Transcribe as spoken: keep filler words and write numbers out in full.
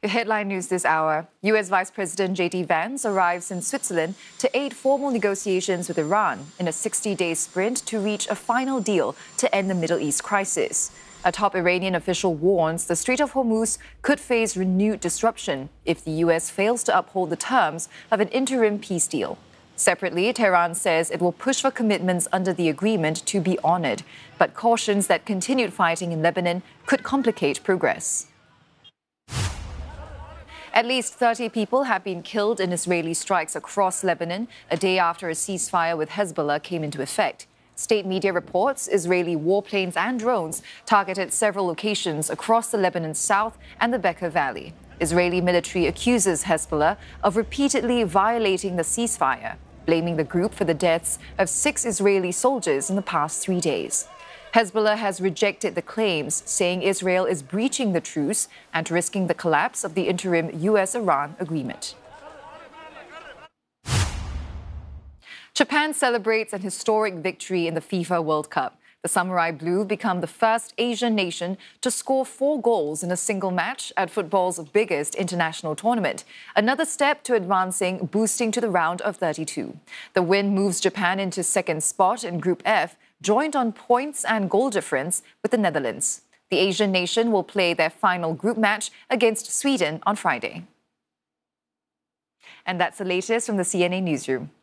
Your headline news this hour. U S Vice President J D Vance arrives in Switzerland to aid formal negotiations with Iran in a sixty-day sprint to reach a final deal to end the Middle East crisis. A top Iranian official warns the Strait of Hormuz could face renewed disruption if the U S fails to uphold the terms of an interim peace deal. Separately, Tehran says it will push for commitments under the agreement to be honored, but cautions that continued fighting in Lebanon could complicate progress. At least thirty people have been killed in Israeli strikes across Lebanon a day after a ceasefire with Hezbollah came into effect. State media reports Israeli warplanes and drones targeted several locations across the Lebanon south and the Bekaa Valley. Israeli military accuses Hezbollah of repeatedly violating the ceasefire, blaming the group for the deaths of six Israeli soldiers in the past three days. Hezbollah has rejected the claims, saying Israel is breaching the truce and risking the collapse of the interim U S Iran agreement. Japan celebrates an historic victory in the FIFA World Cup. The Samurai Blue become the first Asian nation to score four goals in a single match at football's biggest international tournament. Another step to advancing, boosting to the round of thirty-two. The win moves Japan into second spot in Group F, joined on points and goal difference with the Netherlands. The Asian nation will play their final group match against Sweden on Friday. And that's the latest from the C N A Newsroom.